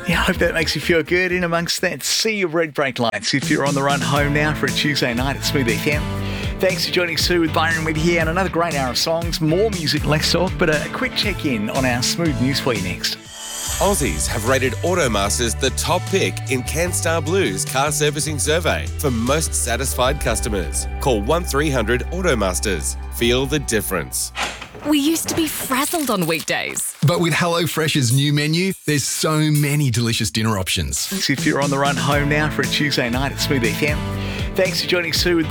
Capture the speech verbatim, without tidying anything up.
Yeah, I hope that makes you feel good in amongst that sea of red brake lights. If you're on the run home now for a Tuesday night at Smooth F M. Thanks for joining Sue with Byron Witt here, and another great hour of songs, more music, less talk, but a quick check-in on our Smooth News for you next. Aussies have rated Automasters the top pick in CanStar Blue's car servicing survey for most satisfied customers. Call one three hundred Automasters. Feel the difference. We used to be frazzled on weekdays. But with HelloFresh's new menu, there's so many delicious dinner options. If you're on the run home now for a Tuesday night at Smooth F M. Thanks for joining Sue with